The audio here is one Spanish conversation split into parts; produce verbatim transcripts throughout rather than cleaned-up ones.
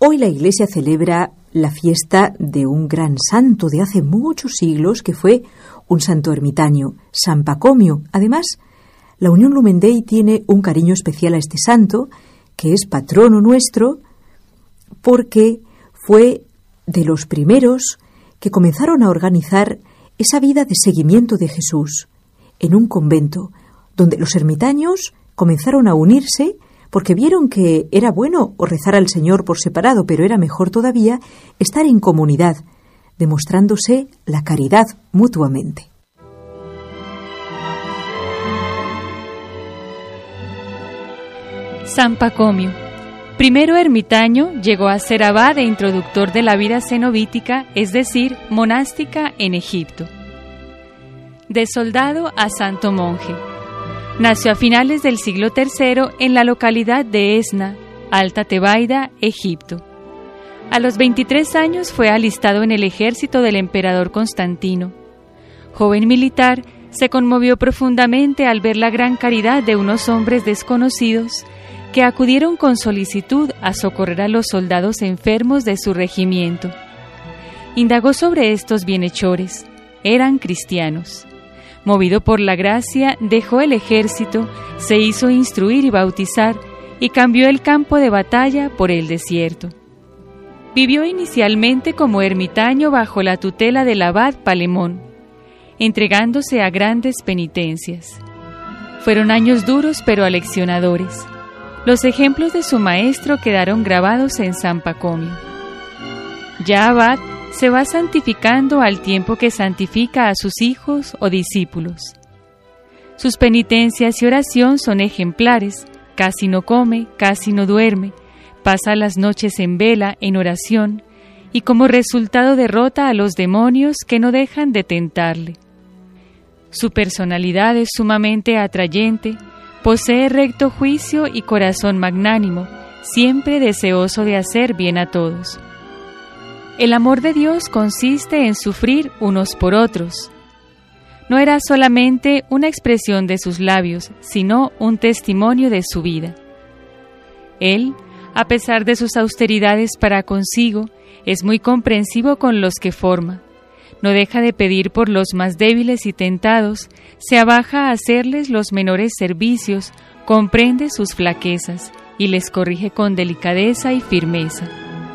Hoy la Iglesia celebra la fiesta de un gran santo de hace muchos siglos que fue un santo ermitaño, San Pacomio. Además, la Unión Lumen Dei tiene un cariño especial a este santo, que es patrono nuestro, porque fue de los primeros que comenzaron a organizar esa vida de seguimiento de Jesús en un convento, donde los ermitaños comenzaron a unirse porque vieron que era bueno rezar al Señor por separado, pero era mejor todavía estar en comunidad, demostrándose la caridad mutuamente. San Pacomio, primero ermitaño, llegó a ser abad e introductor de la vida cenobítica, es decir, monástica en Egipto. De soldado a santo monje. Nació a finales del siglo tercero en la localidad de Esna, Alta Tebaida, Egipto. A los veintitrés años fue alistado en el ejército del emperador Constantino. Joven militar, se conmovió profundamente al ver la gran caridad de unos hombres desconocidos que acudieron con solicitud a socorrer a los soldados enfermos de su regimiento. Indagó sobre estos bienhechores. Eran cristianos. Movido por la gracia, dejó el ejército, se hizo instruir y bautizar, y cambió el campo de batalla por el desierto. Vivió inicialmente como ermitaño bajo la tutela del abad Palemón, entregándose a grandes penitencias. Fueron años duros pero aleccionadores. Los ejemplos de su maestro quedaron grabados en San Pacomio. Ya abad, se va santificando al tiempo que santifica a sus hijos o discípulos. Sus penitencias y oración son ejemplares, casi no come, casi no duerme, pasa las noches en vela, en oración, y como resultado derrota a los demonios que no dejan de tentarle. Su personalidad es sumamente atrayente, posee recto juicio y corazón magnánimo, siempre deseoso de hacer bien a todos. El amor de Dios consiste en sufrir unos por otros. No era solamente una expresión de sus labios, sino un testimonio de su vida. Él, a pesar de sus austeridades para consigo, es muy comprensivo con los que forma. No deja de pedir por los más débiles y tentados, se abaja a hacerles los menores servicios, comprende sus flaquezas y les corrige con delicadeza y firmeza.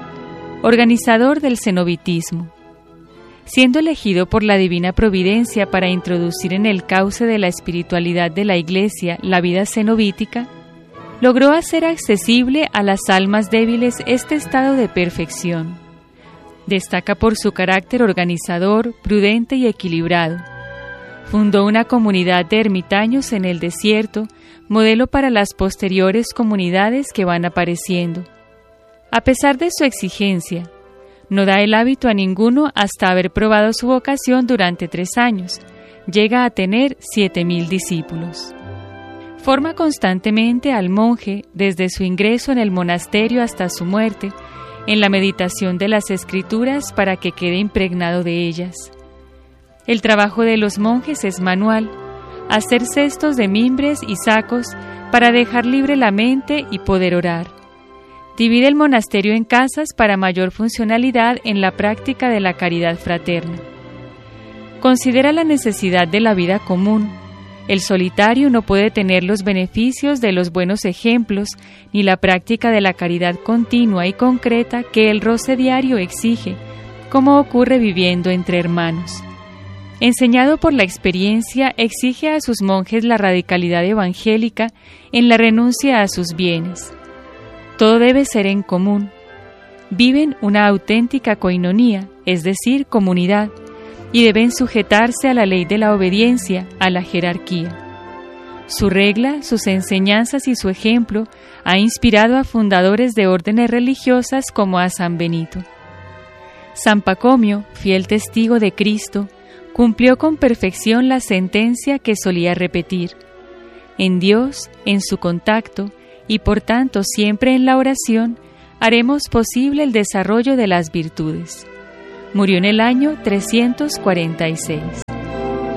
Organizador del cenobitismo. Siendo elegido por la divina providencia para introducir en el cauce de la espiritualidad de la Iglesia la vida cenobítica, logró hacer accesible a las almas débiles este estado de perfección. Destaca por su carácter organizador, prudente y equilibrado. Fundó una comunidad de ermitaños en el desierto, modelo para las posteriores comunidades que van apareciendo. A pesar de su exigencia, no da el hábito a ninguno hasta haber probado su vocación durante tres años. Llega a tener siete mil discípulos. Forma constantemente al monje desde su ingreso en el monasterio hasta su muerte, en la meditación de las Escrituras para que quede impregnado de ellas. El trabajo de los monjes es manual, hacer cestos de mimbres y sacos para dejar libre la mente y poder orar. Divide el monasterio en casas para mayor funcionalidad en la práctica de la caridad fraterna. Considera la necesidad de la vida común. El solitario no puede tener los beneficios de los buenos ejemplos ni la práctica de la caridad continua y concreta que el roce diario exige, como ocurre viviendo entre hermanos. Enseñado por la experiencia, exige a sus monjes la radicalidad evangélica en la renuncia a sus bienes. Todo debe ser en común. Viven una auténtica coinonía, es decir, comunidad, y deben sujetarse a la ley de la obediencia, a la jerarquía. Su regla, sus enseñanzas y su ejemplo ha inspirado a fundadores de órdenes religiosas como a San Benito. San Pacomio, fiel testigo de Cristo, cumplió con perfección la sentencia que solía repetir: en Dios, en su contacto, y por tanto siempre en la oración, haremos posible el desarrollo de las virtudes. Murió en el año trescientos cuarenta y seis.